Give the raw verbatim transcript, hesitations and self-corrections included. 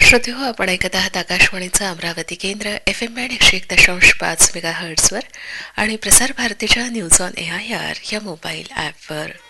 श्रोतेहो, आपण ऐकत आहात आकाशवाणीचं अमरावती केंद्र एफ एम बँड एकशे एक दशांश पाच मेगा हर्ट्सवर आणि प्रसार भारतीच्या news on A I R या मोबाईल ॲपवर.